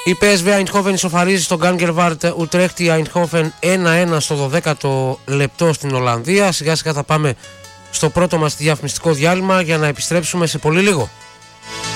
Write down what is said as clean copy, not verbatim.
Η PSV Eindhoven ισοφαρίζει στον Γκάνγκερβαρτ Ουτρέχτη Eindhoven 1-1 στο 12ο λεπτό στην Ολλανδία. Σιγά σιγά θα πάμε στο πρώτο μας διαφημιστικό διάλειμμα για να επιστρέψουμε σε πολύ λίγο.